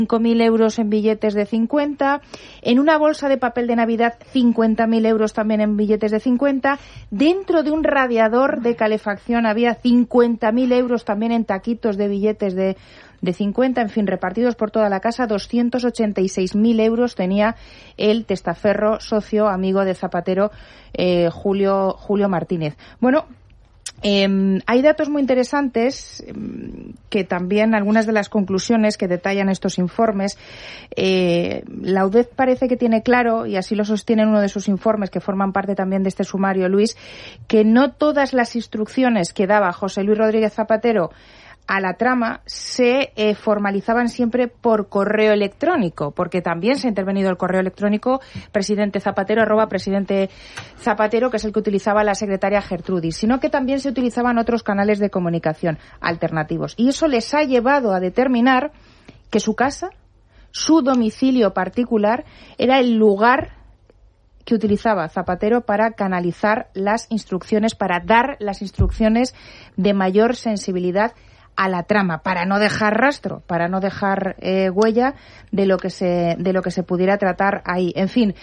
5.000 euros en billetes de 50, en una bolsa de papel de Navidad 50.000 euros también en billetes de 50, dentro de un radiador de calefacción había 50.000 euros también en taquitos de billetes de 50, en fin, repartidos por toda la casa. 286.000 euros tenía el testaferro socio amigo de Zapatero, Julio Martínez. Bueno, hay datos muy interesantes que también algunas de las conclusiones que detallan estos informes, la UDEF parece que tiene claro, y así lo sostiene en uno de sus informes que forman parte también de este sumario, Luis, que no todas las instrucciones que daba José Luis Rodríguez Zapatero a la trama se formalizaban siempre por correo electrónico, porque también se ha intervenido el correo electrónico presidente Zapatero @presidente Zapatero, que es el que utilizaba la secretaria Gertrudis, sino que también se utilizaban otros canales de comunicación alternativos. Y eso les ha llevado a determinar que su casa, su domicilio particular, era el lugar que utilizaba Zapatero para canalizar las instrucciones, para dar las instrucciones de mayor sensibilidad a la trama, para no dejar rastro, para no dejar huella de lo que se pudiera tratar ahí. En fin.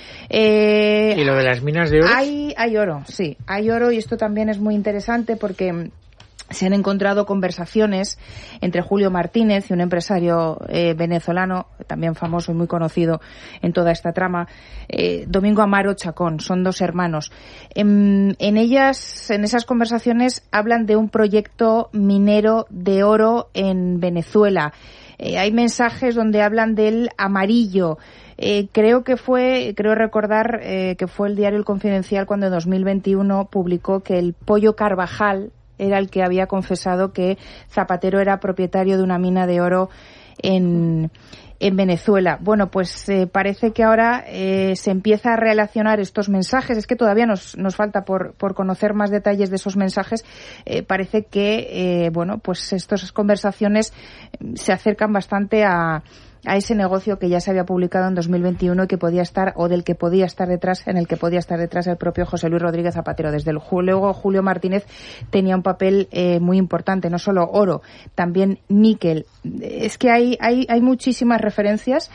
¿Y lo de las minas de oro? Hay oro, sí. Hay oro, y esto también es muy interesante porque se han encontrado conversaciones entre Julio Martínez y un empresario venezolano, también famoso y muy conocido en toda esta trama, Domingo Amaro Chacón. Son dos hermanos. En esas conversaciones hablan de un proyecto minero de oro en Venezuela. Hay mensajes donde hablan del amarillo. Creo recordar que fue el diario El Confidencial cuando en 2021 publicó que el Pollo Carvajal era el que había confesado que Zapatero era propietario de una mina de oro en Venezuela. Bueno, pues parece que ahora se empieza a relacionar estos mensajes. Es que todavía nos falta por conocer más detalles de esos mensajes. Parece que, pues estas conversaciones se acercan bastante a ese negocio que ya se había publicado en 2021 y que podía estar, o del que podía estar detrás, en el que podía estar detrás el propio José Luis Rodríguez Zapatero. Desde luego Julio Martínez tenía un papel muy importante, no solo oro, también níquel. Es que hay muchísimas referencias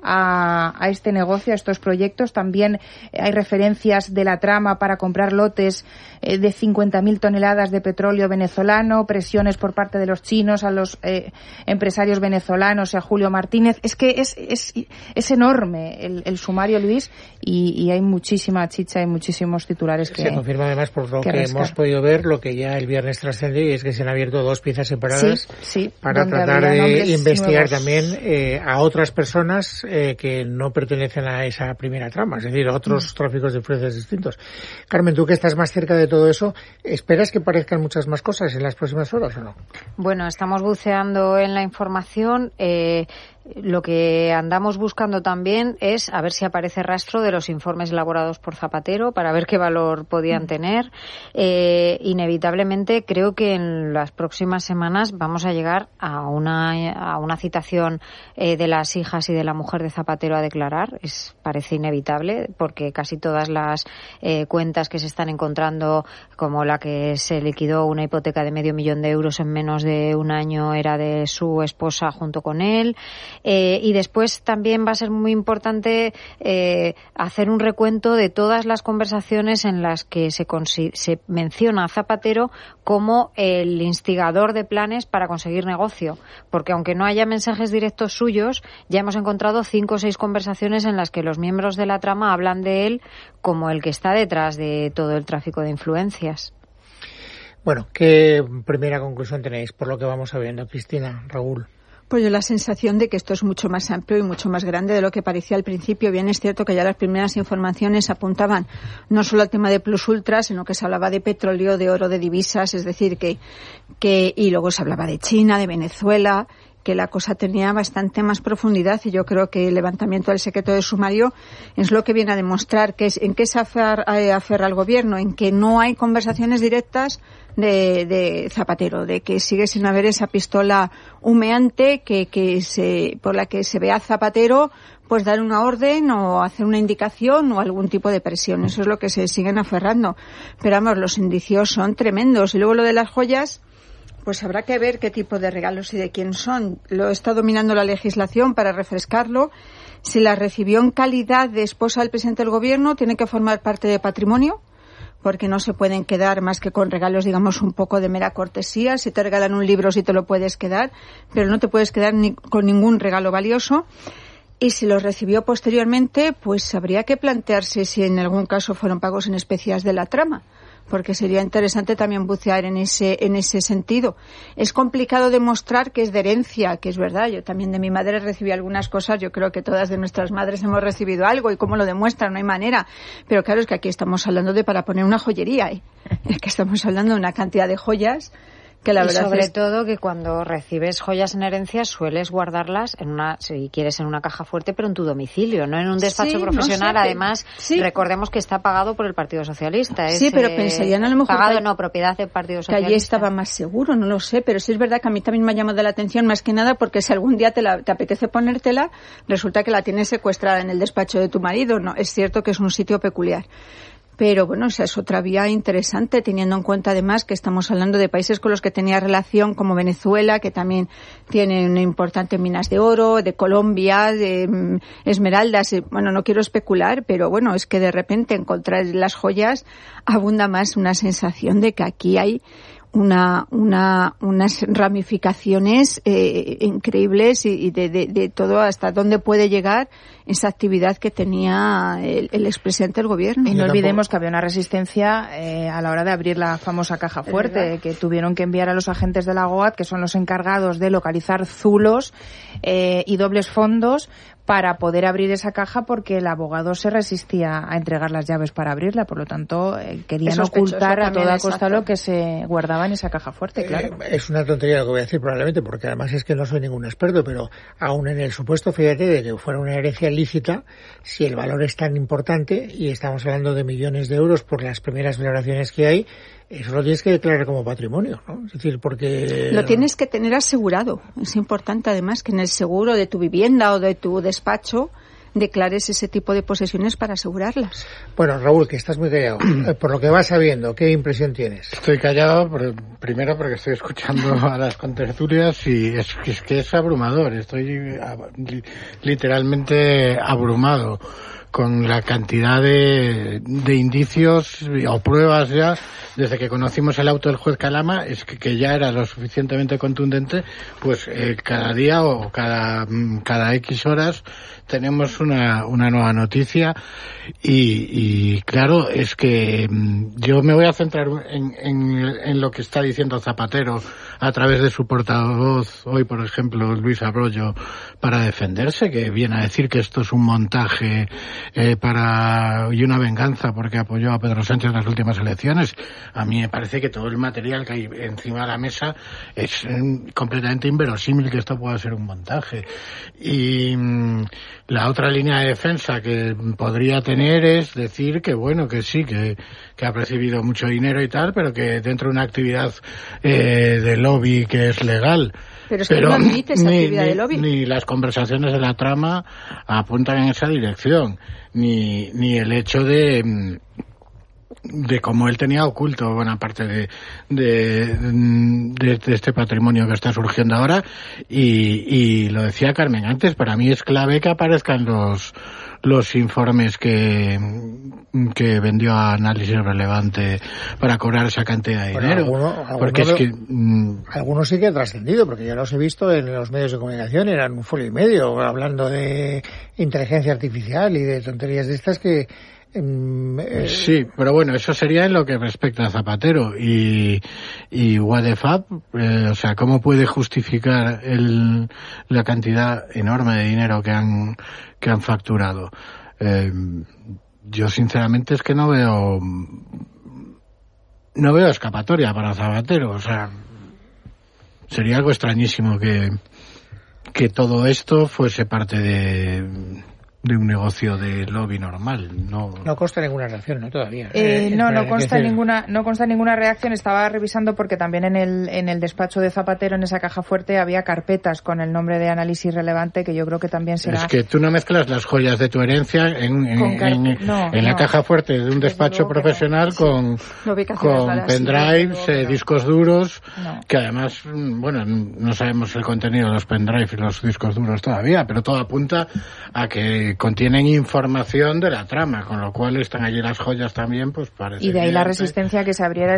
a este negocio, a estos proyectos. También hay referencias de la trama para comprar lotes de 50.000 toneladas de petróleo venezolano, presiones por parte de los chinos a los empresarios venezolanos y a Julio Martínez. Es que es enorme el sumario, Luis, y hay muchísima chicha y muchísimos titulares que se confirma además por lo que hemos podido ver, lo que ya el viernes trascendió, y es que se han abierto 2 piezas separadas para tratar de investigar nuevos. También a otras personas que no pertenecen a esa primera trama, es decir, a otros tráficos de influencias distintos. Carmen, tú que estás más cerca de todo eso, ¿esperas que parezcan muchas más cosas en las próximas horas o no? Bueno, estamos buceando en la información. Lo que andamos buscando también es a ver si aparece rastro de los informes elaborados por Zapatero para ver qué valor podían tener. Inevitablemente creo que en las próximas semanas vamos a llegar a una citación de las hijas y de la mujer de Zapatero a declarar. Parece inevitable porque casi todas las cuentas que se están encontrando, como la que se liquidó una hipoteca de $500.000 de euros en menos de un año, era de su esposa junto con él. Y después también va a ser muy importante hacer un recuento de todas las conversaciones en las que se menciona a Zapatero como el instigador de planes para conseguir negocio, porque aunque no haya mensajes directos suyos, ya hemos encontrado 5 o 6 conversaciones en las que los miembros de la trama hablan de él como el que está detrás de todo el tráfico de influencias. Bueno, ¿qué primera conclusión tenéis por lo que vamos sabiendo, Cristina, Raúl? Pues yo la sensación de que esto es mucho más amplio y mucho más grande de lo que parecía al principio. Bien es cierto que ya las primeras informaciones apuntaban no solo al tema de Plus Ultra, sino que se hablaba de petróleo, de oro, de divisas, es decir, y luego se hablaba de China, de Venezuela, que la cosa tenía bastante más profundidad, y yo creo que el levantamiento del secreto de sumario es lo que viene a demostrar en qué se aferra el gobierno, en que no hay conversaciones directas de Zapatero, de que sigue sin haber esa pistola humeante por la que se ve a Zapatero pues dar una orden o hacer una indicación o algún tipo de presión. Eso es lo que se siguen aferrando. Pero vamos, los indicios son tremendos. Y luego lo de las joyas, Pues habrá que ver qué tipo de regalos y de quién son. Lo está dominando la legislación para refrescarlo. Si la recibió en calidad de esposa del presidente del gobierno, tiene que formar parte de patrimonio, porque no se pueden quedar más que con regalos, digamos, un poco de mera cortesía. Si te regalan un libro, sí te lo puedes quedar, pero no te puedes quedar con ningún regalo valioso. Y si los recibió posteriormente, pues habría que plantearse si en algún caso fueron pagos en especias de la trama, porque sería interesante también bucear en ese sentido. Es complicado demostrar que es de herencia, que es verdad. Yo también de mi madre recibí algunas cosas, yo creo que todas de nuestras madres hemos recibido algo, y cómo lo demuestran, no hay manera. Pero claro, es que aquí estamos hablando de para poner una joyería, es que estamos hablando de una cantidad de joyas que la verdad sobre todo que cuando recibes joyas en herencia sueles guardarlas si quieres, en una caja fuerte, pero en tu domicilio, no en un despacho profesional. Además, recordemos que está pagado por el Partido Socialista. Sí, pero pensarían a lo mejor propiedad del Partido Socialista. Que allí estaba más seguro, no lo sé, pero sí es verdad que a mí también me ha llamado la atención, más que nada porque si algún día te apetece ponértela, resulta que la tienes secuestrada en el despacho de tu marido. No, es cierto que es un sitio peculiar. Pero bueno, esa es otra vía interesante, teniendo en cuenta además que estamos hablando de países con los que tenía relación, como Venezuela, que también tienen importantes minas de oro, de Colombia, de esmeraldas. Bueno, no quiero especular, pero bueno, es que de repente encontrar las joyas abunda más una sensación de que aquí hay unas ramificaciones increíbles y de todo hasta dónde puede llegar esa actividad que tenía el expresidente del gobierno. Y no olvidemos que había una resistencia a la hora de abrir la famosa caja fuerte, que tuvieron que enviar a los agentes de la GOAT, que son los encargados de localizar zulos y dobles fondos, para poder abrir esa caja, porque el abogado se resistía a entregar las llaves para abrirla. Por lo tanto, querían ocultar a toda costa lo que se guardaba en esa caja fuerte, claro. Es una tontería lo que voy a decir probablemente, porque además es que no soy ningún experto, pero aún en el supuesto, fíjate, de que fuera una herencia lícita, si el valor es tan importante, y estamos hablando de millones de euros por las primeras valoraciones que hay, eso lo tienes que declarar como patrimonio, ¿no? Es decir, porque lo tienes que tener asegurado. Es importante además que en el seguro de tu vivienda o de tu despacho declares ese tipo de posesiones para asegurarlas. Bueno, Raúl, que estás muy callado. Por lo que vas sabiendo, ¿qué impresión tienes? Estoy callado primero porque estoy escuchando a las contertulias y es que es abrumador. Estoy literalmente abrumado con la cantidad de indicios o pruebas ya, desde que conocimos el auto del juez Calama, es que ya era lo suficientemente contundente, pues cada día o cada X horas tenemos una nueva noticia y claro, es que yo me voy a centrar en lo que está diciendo Zapatero a través de su portavoz hoy, por ejemplo, Luis Arroyo, para defenderse, que viene a decir que esto es un montaje y una venganza porque apoyó a Pedro Sánchez en las últimas elecciones. A mí me parece que todo el material que hay encima de la mesa es completamente inverosímil que esto pueda ser un montaje. Y la otra línea de defensa que podría tener es decir que bueno, que sí, que ha recibido mucho dinero y tal, pero que dentro de una actividad de lobby que es legal. Pero es que no admite esa actividad de lobby. Ni las conversaciones de la trama apuntan en esa dirección, ni el hecho de cómo él tenía oculto buena parte de este patrimonio que está surgiendo ahora, y lo decía Carmen antes, para mí es clave que aparezcan los informes que vendió a Análisis Relevante para cobrar esa cantidad de dinero. Algunos sí que han trascendido, porque yo los he visto en los medios de comunicación, eran un folio y medio, hablando de inteligencia artificial y de tonterías de estas que sí, pero bueno, eso sería en lo que respecta a Zapatero y what the fuck, o sea, ¿cómo puede justificar la cantidad enorme de dinero que han facturado? Yo sinceramente es que no veo escapatoria para Zapatero, o sea, sería algo extrañísimo que todo esto fuese parte un negocio de lobby normal. No consta ninguna reacción, ¿no? Todavía. No consta ninguna reacción. Estaba revisando porque también en el despacho de Zapatero, en esa caja fuerte, había carpetas con el nombre de análisis relevante, que yo creo que también será... Es que tú no mezclas las joyas de tu herencia en la caja fuerte de un despacho profesional con pendrives, discos duros, que además, bueno, no sabemos el contenido de los pendrives y los discos duros todavía, pero todo apunta a que contienen información de la trama, con lo cual están allí las joyas también, pues parece. Y de ahí la resistencia a que se abriera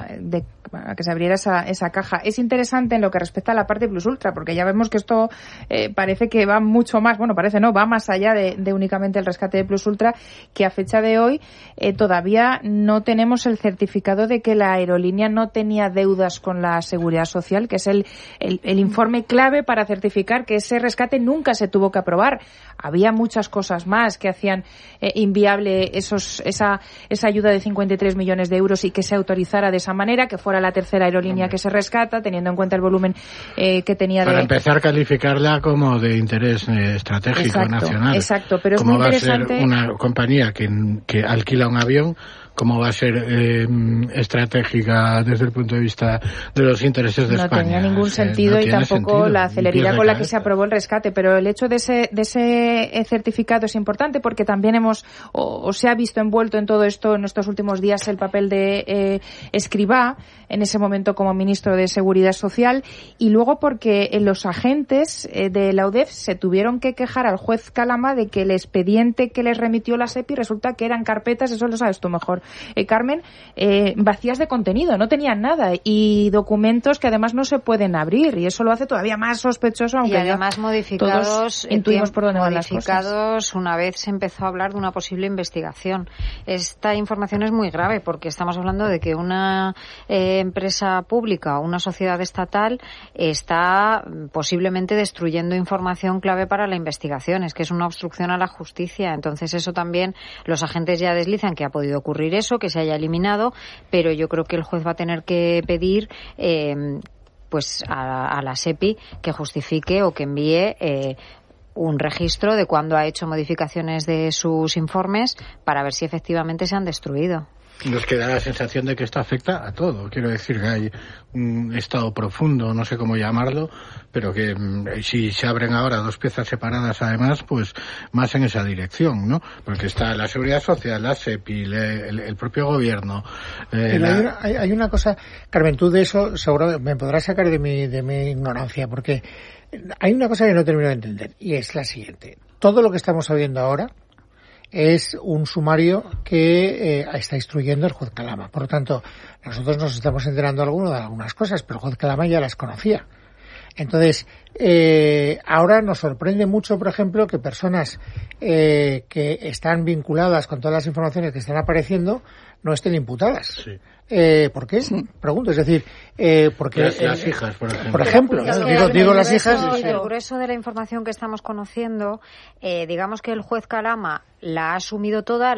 esa caja. Es interesante en lo que respecta a la parte plus ultra, porque ya vemos que esto parece que va mucho más, va más allá de únicamente el rescate de plus ultra, que a fecha de hoy todavía no tenemos el certificado de que la aerolínea no tenía deudas con la Seguridad Social, que es el informe clave para certificar que ese rescate nunca se tuvo que aprobar. Había muchas cosas más que hacían inviable esa ayuda de 53 millones de euros y que se autorizara de esa manera, que fuera la tercera aerolínea que se rescata, teniendo en cuenta el volumen que tenía Para empezar, calificarla como de interés estratégico nacional. Exacto, pero ¿Cómo es muy interesante? Va a ser una compañía que alquila un avión? ¿Cómo va a ser estratégica desde el punto de vista de los intereses de España? No tenía ningún sentido y tampoco la celeridad con la que se aprobó el rescate. Pero el hecho de ese certificado es importante porque también se ha visto envuelto en todo esto en estos últimos días el papel de Escrivá, en ese momento como ministro de Seguridad Social, y luego porque los agentes de la UDEF se tuvieron que quejar al juez Calama de que el expediente que les remitió la SEPI resulta que eran carpetas, eso lo sabes tú mejor, Carmen, vacías de contenido, no tenían nada, y documentos que además no se pueden abrir, y eso lo hace todavía más sospechoso, aunque y además todos intuimos por dónde van las cosas. Una vez se empezó a hablar de una posible investigación. Esta información es muy grave porque estamos hablando de que una empresa pública o una sociedad estatal está posiblemente destruyendo información clave para la investigación. Es que es una obstrucción a la justicia. Entonces eso también los agentes ya deslizan que ha podido ocurrir eso, que se haya eliminado, pero yo creo que el juez va a tener que pedir a la SEPI que justifique o que envíe un registro de cuándo ha hecho modificaciones de sus informes para ver si efectivamente se han destruido. Nos queda la sensación de que esto afecta a todo. Quiero decir que hay un estado profundo, no sé cómo llamarlo, pero que si se abren ahora dos piezas separadas además, pues más en esa dirección, ¿no? Porque está la Seguridad Social, la SEPI, el propio gobierno. Hay una cosa, Carmen, tú de eso seguro me podrás sacar de mi ignorancia, porque hay una cosa que no termino de entender, y es la siguiente. Todo lo que estamos sabiendo ahora es un sumario que está instruyendo el juez Calama. Por lo tanto, nosotros nos estamos enterando de algunas cosas, pero el juez Calama ya las conocía. Entonces, ahora nos sorprende mucho, por ejemplo, que personas que están vinculadas con todas las informaciones que están apareciendo no estén imputadas. Sí. ¿Por qué? Sí. Pregunto, es decir, porque las hijas, por ejemplo. Por ejemplo, ¿no? digo las hijas. El grueso de la información que estamos conociendo, digamos que el juez Calama la ha asumido toda,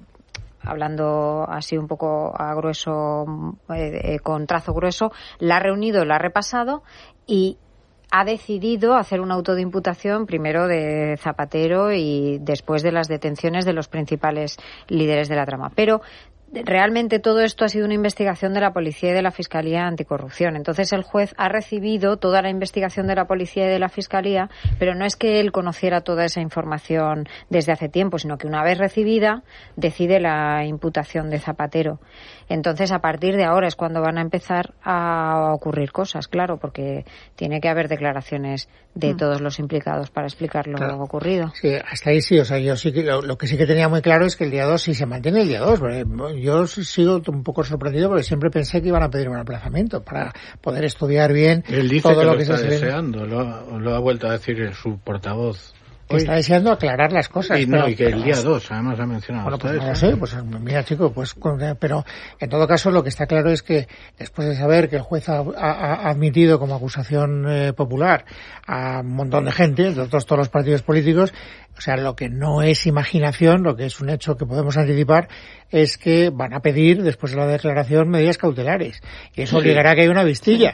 hablando así un poco a grueso, con trazo grueso, la ha reunido, la ha repasado y ha decidido hacer un auto de imputación primero de Zapatero y después de las detenciones de los principales líderes de la trama. Pero realmente todo esto ha sido una investigación de la Policía y de la Fiscalía Anticorrupción. Entonces el juez ha recibido toda la investigación de la Policía y de la Fiscalía, pero no es que él conociera toda esa información desde hace tiempo, sino que una vez recibida decide la imputación de Zapatero. Entonces a partir de ahora es cuando van a empezar a ocurrir cosas, claro, porque tiene que haber declaraciones de todos los implicados para explicar lo ocurrido. Sí, hasta ahí sí, o sea, yo sí que lo que sí que tenía muy claro es que el día 2 sí se mantiene el día 2, yo sigo un poco sorprendido porque siempre pensé que iban a pedir un aplazamiento para poder estudiar bien. Él dice todo que lo que está deseando, lo ha vuelto a decir su portavoz. Está deseando aclarar las cosas. Y que el día 2, además ha mencionado. Bueno, pues no lo sé, pues mira, chico, pero en todo caso lo que está claro es que después de saber que el juez ha admitido como acusación popular a un montón de gente, de todos los partidos políticos, o sea, lo que no es imaginación, lo que es un hecho que podemos anticipar, es que van a pedir, después de la declaración, medidas cautelares. Y eso obligará a que haya una vistilla.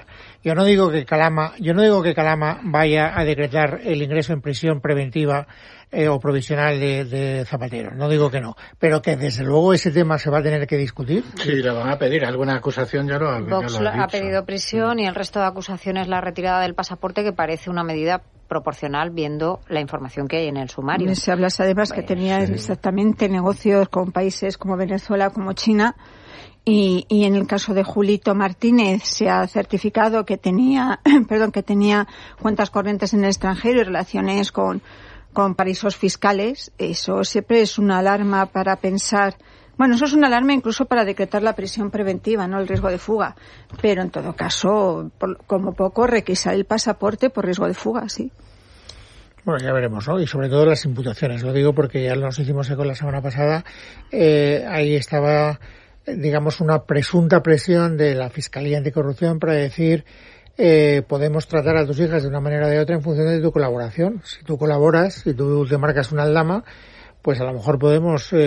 Yo no digo que Calama vaya a decretar el ingreso en prisión preventiva o provisional de Zapatero. No digo que no, pero que desde luego ese tema se va a tener que discutir. Sí, le van a pedir alguna acusación, ya lo ha dicho. Vox ha pedido prisión y el resto de acusaciones la retirada del pasaporte, que parece una medida proporcional viendo la información que hay en el sumario. Se habla además que tenía exactamente negocios con países como Venezuela, como China. Y en el caso de Julito Martínez se ha certificado que tenía cuentas corrientes en el extranjero y relaciones con paraísos fiscales. Eso siempre es una alarma para pensar. Bueno, eso es una alarma incluso para decretar la prisión preventiva, no el riesgo de fuga. Pero en todo caso, como poco, requisar el pasaporte por riesgo de fuga, sí. Bueno, ya veremos, ¿no? Y sobre todo las imputaciones. Lo digo porque ya nos hicimos eco la semana pasada. Ahí estaba, digamos, una presunta presión de la Fiscalía Anticorrupción para decir podemos tratar a tus hijas de una manera o de otra en función de tu colaboración. Si tú colaboras, si tú te marcas una aldama, pues a lo mejor podemos, por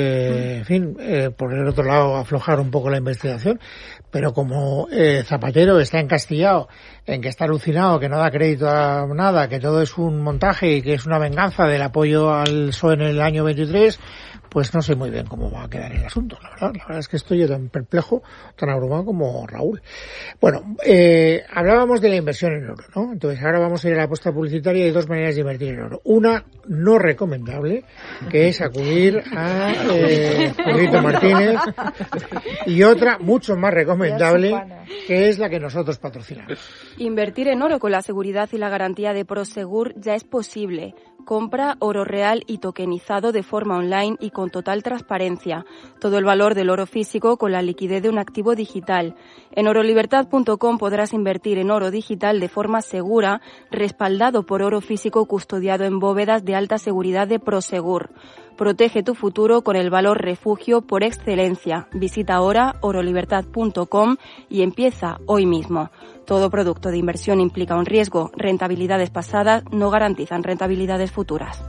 el otro lado, aflojar un poco la investigación. Pero como Zapatero está encastillado en que está alucinado, que no da crédito a nada, que todo es un montaje y que es una venganza del apoyo al PSOE en el año 23, pues no sé muy bien cómo va a quedar el asunto, la verdad. La verdad es que estoy yo tan perplejo, tan abrumado como Raúl. Bueno, hablábamos de la inversión en oro, ¿no? Entonces ahora vamos a ir a la apuesta publicitaria. Hay dos maneras de invertir en oro. Una no recomendable, que es acudir a Julito Martínez, y otra mucho más recomendable, que es la que nosotros patrocinamos. Invertir en oro con la seguridad y la garantía de Prosegur ya es posible. Compra oro real y tokenizado de forma online y con total transparencia. Todo el valor del oro físico con la liquidez de un activo digital. En orolibertad.com podrás invertir en oro digital de forma segura, respaldado por oro físico custodiado en bóvedas de alta seguridad de Prosegur. Protege tu futuro con el valor refugio por excelencia. Visita ahora orolibertad.com y empieza hoy mismo. Todo producto de inversión implica un riesgo. Rentabilidades pasadas no garantizan rentabilidades futuras.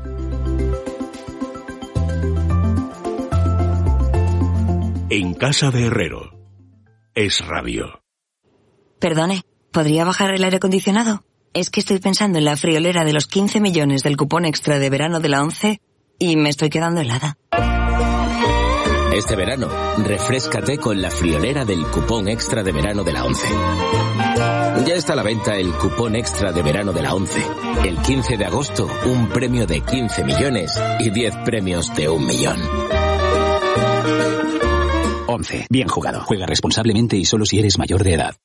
En casa de Herrero. Es radio. Perdone, ¿podría bajar el aire acondicionado? Es que estoy pensando en la friolera de los 15 millones del cupón extra de verano de la ONCE y me estoy quedando helada. Este verano, refréscate con la friolera del cupón extra de verano de la ONCE. Ya está a la venta el cupón extra de verano de la ONCE. El 15 de agosto, un premio de 15 millones y 10 premios de 1 millón. ONCE. Bien jugado. Juega responsablemente y solo si eres mayor de edad.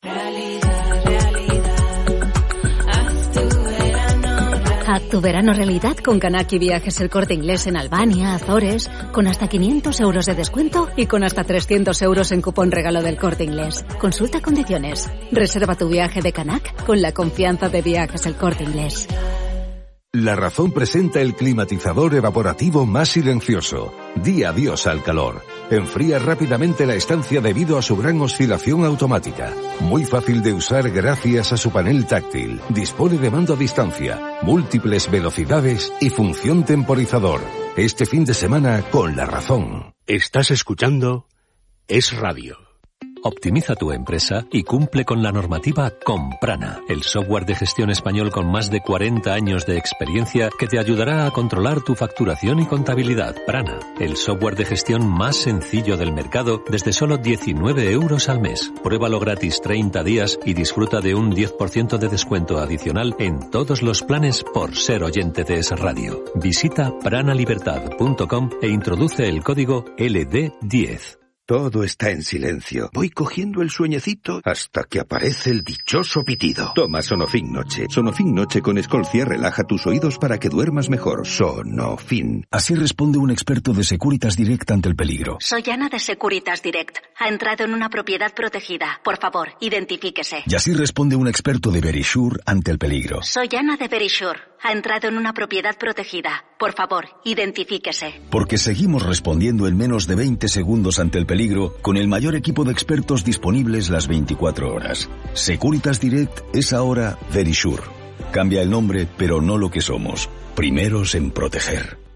Haz tu verano realidad con Canaki Viajes El Corte Inglés en Albania, Azores, con hasta 500 euros de descuento y con hasta 300 euros en cupón regalo del Corte Inglés. Consulta condiciones. Reserva tu viaje de Canac con la confianza de Viajes El Corte Inglés. La Razón presenta el climatizador evaporativo más silencioso. Di adiós al calor. Enfría rápidamente la estancia debido a su gran oscilación automática. Muy fácil de usar gracias a su panel táctil. Dispone de mando a distancia, múltiples velocidades y función temporizador. Este fin de semana con La Razón. Estás escuchando Es Radio. Optimiza tu empresa y cumple con la normativa con Prana, el software de gestión español con más de 40 años de experiencia que te ayudará a controlar tu facturación y contabilidad. Prana, el software de gestión más sencillo del mercado desde solo 19 euros al mes. Pruébalo gratis 30 días y disfruta de un 10% de descuento adicional en todos los planes por ser oyente de Es Radio. Visita pranalibertad.com e introduce el código LD10. Todo está en silencio. Voy cogiendo el sueñecito hasta que aparece el dichoso pitido. Toma Sonofin Noche. Sonofin Noche con Escolcia relaja tus oídos para que duermas mejor. Sonofin. Así responde un experto de Securitas Direct ante el peligro. Soy Ana de Securitas Direct. Ha entrado en una propiedad protegida. Por favor, identifíquese. Y así responde un experto de Verisure ante el peligro. Soy Ana de Verisure. Ha entrado en una propiedad protegida. Por favor, identifíquese. Porque seguimos respondiendo en menos de 20 segundos ante el peligro con el mayor equipo de expertos disponibles las 24 horas. Securitas Direct es ahora Verisure. Cambia el nombre, pero no lo que somos. Primeros en proteger.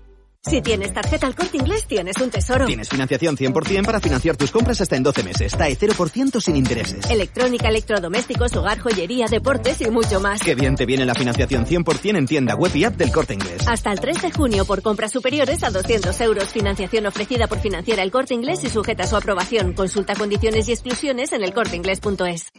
Si tienes tarjeta El Corte Inglés, tienes un tesoro. Tienes financiación 100% para financiar tus compras hasta en 12 meses. TAE 0% sin intereses. Electrónica, electrodomésticos, hogar, joyería, deportes y mucho más. Qué bien te viene la financiación 100% en tienda web y app del Corte Inglés. Hasta el 3 de junio por compras superiores a 200 euros. Financiación ofrecida por Financiera El Corte Inglés y sujeta a su aprobación. Consulta condiciones y exclusiones en elcorteinglés.es.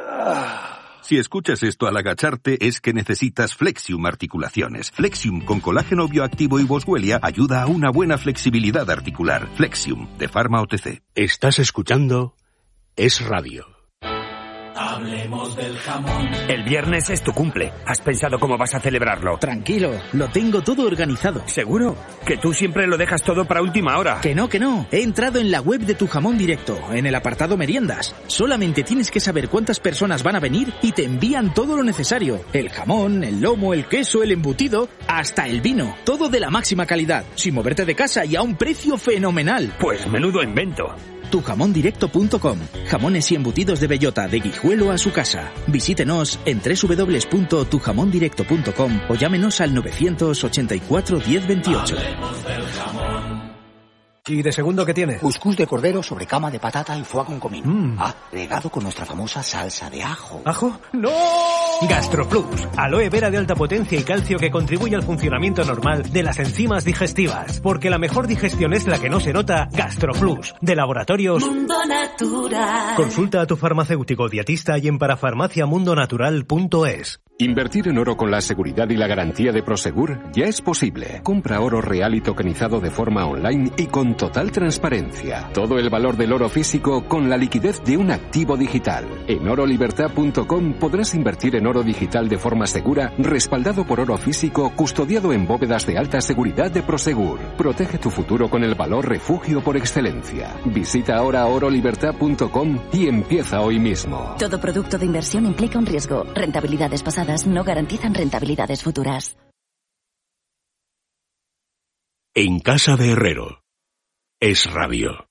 Si escuchas esto al agacharte es que necesitas Flexium Articulaciones. Flexium con colágeno bioactivo y Boswellia ayuda a una buena flexibilidad articular. Flexium, de Pharma OTC. Estás escuchando Es Radio. Hablemos del jamón. El viernes es tu cumple. ¿Has pensado cómo vas a celebrarlo? Tranquilo, lo tengo todo organizado. ¿Seguro? Que tú siempre lo dejas todo para última hora. Que no. He entrado en la web de Tu Jamón Directo, en el apartado meriendas. Solamente tienes que saber cuántas personas van a venir y te envían todo lo necesario. El jamón, el lomo, el queso, el embutido, hasta el vino. Todo de la máxima calidad, sin moverte de casa y a un precio fenomenal. Pues menudo invento. Tujamondirecto.com. Jamones y embutidos de bellota, de Guijuelo a su casa. Visítenos en www.tujamondirecto.com o llámenos al 984 1028. Hablemos del jamón. ¿Y de segundo qué tiene? Cuscús de cordero sobre cama de patata y foie con comino. Regado con nuestra famosa salsa de ajo. ¿Ajo? ¡No! GastroPlus. Aloe vera de alta potencia y calcio que contribuye al funcionamiento normal de las enzimas digestivas. Porque la mejor digestión es la que no se nota. GastroPlus. De Laboratorios Mundo Natural. Consulta a tu farmacéutico dietista y en parafarmaciamundonatural.es. Invertir en oro con la seguridad y la garantía de Prosegur ya es posible. Compra oro real y tokenizado de forma online y con total transparencia. Todo el valor del oro físico con la liquidez de un activo digital. En orolibertad.com podrás invertir en oro digital de forma segura, respaldado por oro físico, custodiado en bóvedas de alta seguridad de Prosegur. Protege tu futuro con el valor refugio por excelencia. Visita ahora orolibertad.com y empieza hoy mismo. Todo producto de inversión implica un riesgo. Rentabilidades pasadas no garantizan rentabilidades futuras. En casa de Herrero. Es Radio.